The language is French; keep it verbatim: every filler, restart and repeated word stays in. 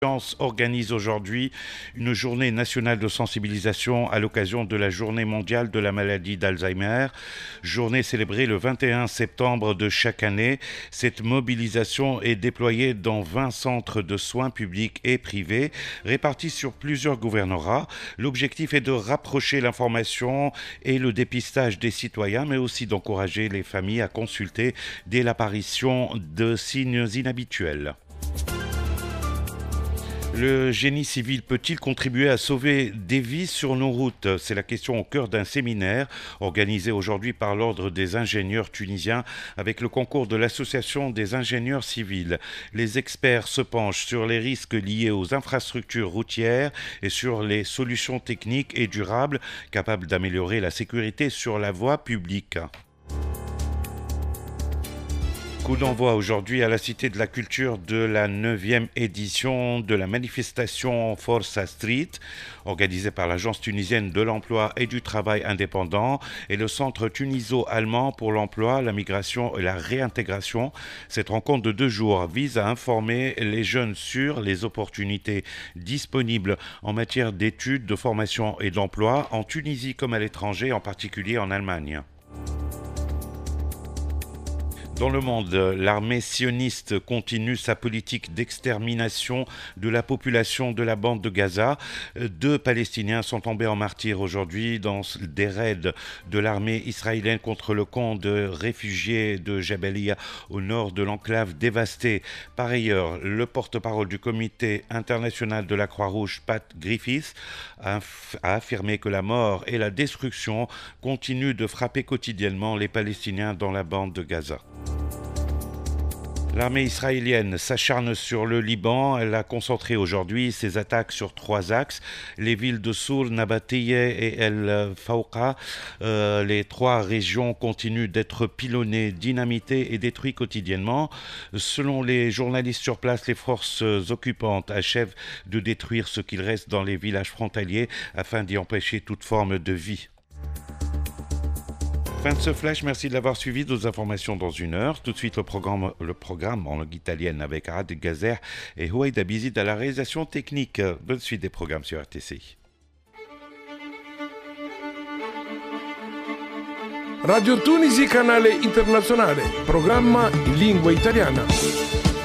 organise aujourd'hui une journée nationale de sensibilisation à l'occasion de la journée mondiale de la maladie d'Alzheimer, journée célébrée le vingt et un septembre de chaque année. Cette mobilisation est déployée dans vingt centres de soins publics et privés répartis sur plusieurs gouvernorats. L'objectif est de rapprocher l'information et le dépistage des citoyens, mais aussi d'encourager les familles à consulter dès l'apparition de signes inhabituels. Le génie civil peut-il contribuer à sauver des vies sur nos routes? C'est la question au cœur d'un séminaire organisé aujourd'hui par l'Ordre des ingénieurs tunisiens avec le concours de l'Association des ingénieurs civils. Les experts se penchent sur les risques liés aux infrastructures routières et sur les solutions techniques et durables capables d'améliorer la sécurité sur la voie publique. Coup d'envoi aujourd'hui à la Cité de la Culture de la neuvième édition de la manifestation Força Street, organisée par l'Agence tunisienne de l'emploi et du travail indépendant et le Centre tuniso-allemand pour l'emploi, la migration et la réintégration. Cette rencontre de deux jours vise à informer les jeunes sur les opportunités disponibles en matière d'études, de formation et d'emploi en Tunisie comme à l'étranger, en particulier en Allemagne. Dans le monde, l'armée sioniste continue sa politique d'extermination de la population de la bande de Gaza. Deux Palestiniens sont tombés en martyrs aujourd'hui dans des raids de l'armée israélienne contre le camp de réfugiés de Jabalia au nord de l'enclave dévastée. Par ailleurs, le porte-parole du comité international de la Croix-Rouge, Pat Griffiths, a affirmé que la mort et la destruction continuent de frapper quotidiennement les Palestiniens dans la bande de Gaza. L'armée israélienne s'acharne sur le Liban. Elle a concentré aujourd'hui ses attaques sur trois axes. Les villes de Sour, Nabateye et El Fawqa. Euh, les trois régions continuent d'être pilonnées, dynamitées et détruites quotidiennement. Selon les journalistes sur place, les forces occupantes achèvent de détruire ce qu'il reste dans les villages frontaliers afin d'y empêcher toute forme de vie. Fin de ce flash, merci de l'avoir suivi. D'autres informations dans une heure. Tout de suite le programme, le programme en langue italienne avec Arad Gazer et Houaïda Bizid à la réalisation technique. Bonne suite des programmes sur R T C I. Radio Tunisi, canale internazionale, programma in lingua italiana.